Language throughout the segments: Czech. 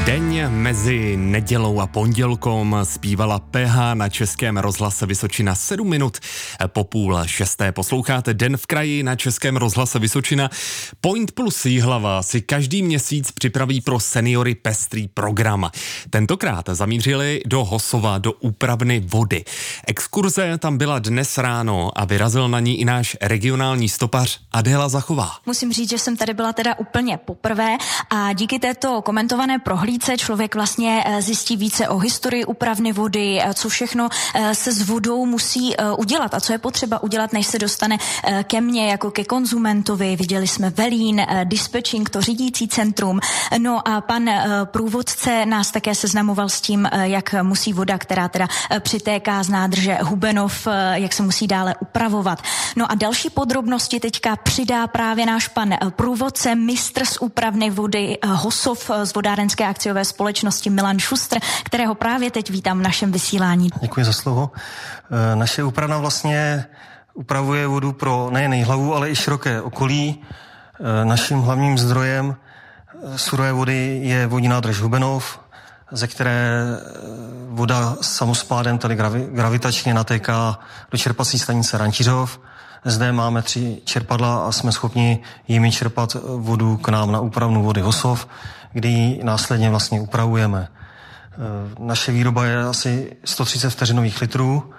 Deň mezi nedělou a pondělkom zpívala PH na Českém rozhlase Vysočina 7 minut po 5:30. Posloucháte Den v kraji na Českém rozhlase Vysočina. Point Plus Jihlava si každý měsíc připraví pro seniory pestrý program. Tentokrát zamířili do Hosova, do úpravny vody. Exkurze tam byla dnes ráno a vyrazil na ní i náš regionální stopař Adéla Zachová. Musím říct, že jsem tady byla teda úplně poprvé a díky této komentované prohlídce člověk vlastně zjistí více o historii úpravny vody, co všechno se s vodou musí udělat a co je potřeba udělat, než se dostane ke mně jako ke konzumentovi. Viděli jsme velín, dispečing, to řídící centrum. No a pan průvodce nás také seznamoval s tím, jak musí voda, která teda přitéká z nádrže Hubenov, jak se musí dále upravovat. No a další podrobnosti teďka přidá právě náš pan průvodce, mistr z úpravny vody Hosov z vodárenské akciové společnosti Milan Šustr, kterého právě teď vítám v našem vysílání. Děkuji za slovo. Naše úpravna vlastně upravuje vodu pro nejen Jihlavu, ale i široké okolí. Naším hlavním zdrojem surové vody je vodní nádrž Hubenov, ze které voda samospádem, tedy gravitačně natéká do čerpací stanice Rančířov. Zde máme 3 čerpadla a jsme schopni jimi čerpat vodu k nám na úpravnu vody Hosov, kdy ji následně vlastně upravujeme. Naše výroba je asi 130 vteřinových litrů,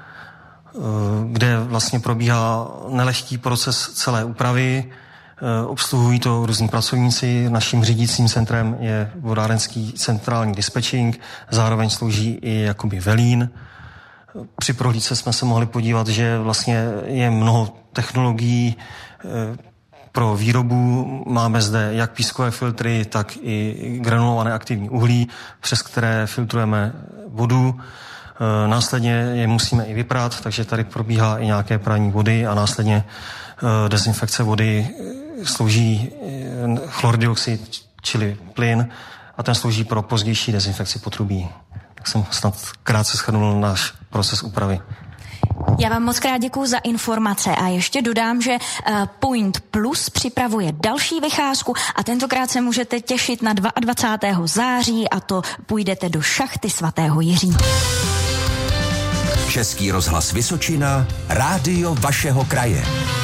kde vlastně probíhá nelehký proces celé úpravy. Obsluhují to různí pracovníci. Naším řídícím centrem je vodárenský centrální dispečing, zároveň slouží i jakoby velín. Při prohlídce jsme se mohli podívat, že vlastně je mnoho technologií pro výrobu. Máme zde jak pískové filtry, tak i granulované aktivní uhlí, přes které filtrujeme vodu. Následně je musíme i vyprát, takže tady probíhá i nějaké praní vody a následně dezinfekce vody slouží chlordioxid, čili plyn, a ten slouží pro pozdější dezinfekci potrubí. Tak jsem snad krátce shrnul náš proces úpravy. Já vám moc krát děkuju za informace a ještě dodám, že Point Plus připravuje další vycházku a tentokrát se můžete těšit na 22. září a to půjdete do šachty svatého Jiří. Český rozhlas Vysočina, rádio vašeho kraje.